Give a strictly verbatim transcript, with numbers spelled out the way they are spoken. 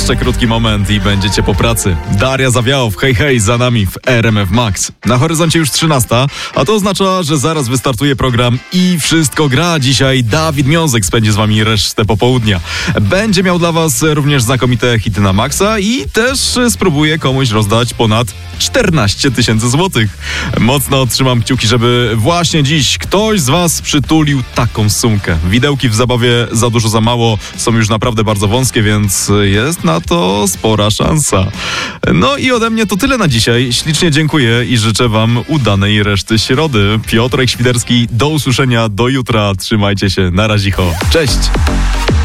Jeszcze krótki moment i będziecie po pracy. Daria Zawiałow, hej hej, za nami w R M F Max. Na horyzoncie już trzynasta, a to oznacza, że zaraz wystartuje program I Wszystko Gra. Dzisiaj Dawid Miązek spędzi z wami resztę popołudnia. Będzie miał dla was również znakomite hity na maksa i też spróbuje komuś rozdać ponad czternaście tysięcy złotych. Mocno trzymam kciuki, żeby właśnie dziś ktoś z was przytulił taką sumkę. Widełki w zabawie za dużo, za mało są już naprawdę bardzo wąskie, więc jest na to spora szansa. No i ode mnie to tyle na dzisiaj. Ślicznie dziękuję i życzę wam udanej reszty środy. Piotrek Świderski, do usłyszenia, do jutra. Trzymajcie się, na razicho. Cześć!